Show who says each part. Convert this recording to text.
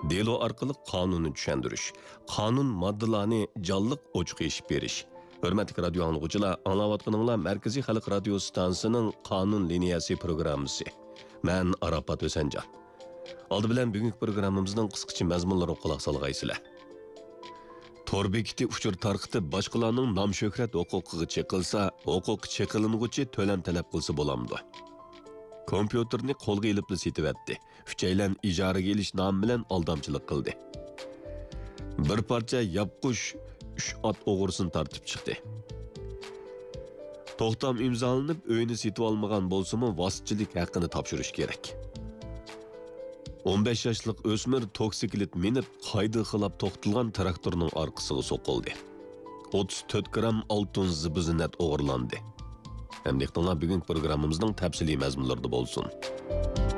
Speaker 1: delo orqali qonunni tushuntirish, qonun moddalarini jonliq ochiq eshib berish. Hurmatli radio anglovchilar, anglayotganinglar Markaziy xalq radio stansiyasining qonun liniyasi programmasi. Men Arafat O'sanjon. Oldi bilan bugungi programmamizning qisqacha mazmunlariga quloq solgaysizlar. Tor bekiti uchur tarqitib boshqalarning nom shuhrat huquqiga cheqilsa, huquq cheqilinguchi to'lam talab qilsa bo'lamdi. Kompyuterni qo'lga ilib setivatdi. Uchaylan ijaraga elish nomi bilan aldamchilik qildi. Bir parcha yapqush 3 ot o'g'risini tartib chiqdi. To'xtam imzolanib, uyini setib olmagan bo'lsa-mu, vositchilik haqqini topshirish kerak. 15 yoshlik o'smir toksiklit minib, qayda xilab to'xtilgan traktorning orqasiga so'qildi. 34 gram oltin zibizinat o'g'irlandi. Hamdektonlar bugun programmamizning tafsiliy mazmunlarida bo'lsin.